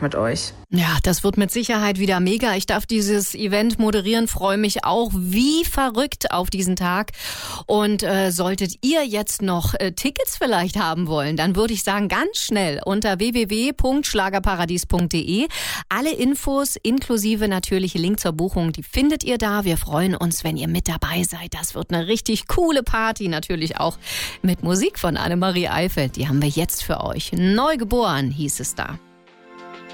mit euch. Ja, das wird mit Sicherheit wieder mega. Ich darf dieses Event moderieren, freue mich auch wie verrückt auf diesen Tag. Und solltet ihr jetzt noch Tickets vielleicht haben wollen, dann würde ich sagen, ganz schnell unter www.schlagerparadies.de. Alle Infos inklusive natürlich Link zur Buchung, die findet ihr da. Wir freuen uns, wenn ihr mit dabei seid. Das wird eine richtig coole Party, natürlich auch mit Musik von Annemarie Eifeld. Die haben wir jetzt für euch. Neugeboren hieß es da.